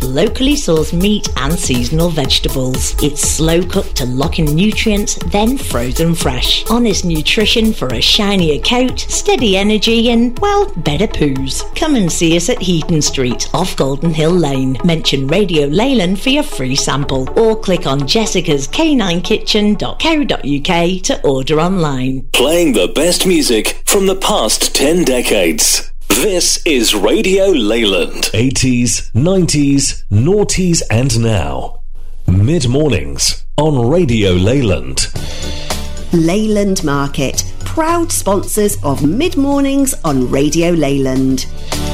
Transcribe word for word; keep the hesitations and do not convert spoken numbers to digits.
locally sourced meat and seasonal vegetables. It's slow cooked to lock in nutrients, then frozen fresh. Honest nutrition for a shinier coat, steady energy and, well, better poos. Come and see us at Heaton Street off Golden Hill Lane. Mention Radio Leyland for your free sample or click on jessicas canine kitchen dot co dot uk to order online. Playing the best music from the past ten decades. This is Radio Leyland. eighties, nineties, noughties and now. Mid-mornings on Radio Leyland. Leyland Market, proud sponsors of Mid-Mornings on Radio Leyland.